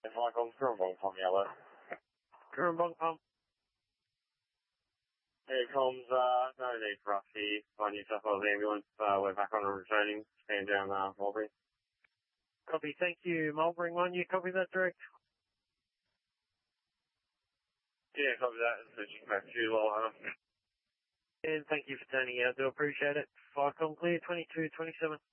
Michael Currumbong from Yellow. Currumbong pump. Here comes, no need for us here. By New South Wales Ambulance, we're back on and returning. Stand down, Mulberry. Copy, thank you. Mulberry 1, you copy that direct? Yeah, copy that. Switching back to you, And thank you for turning out. Do appreciate it. Fire clear, 2227.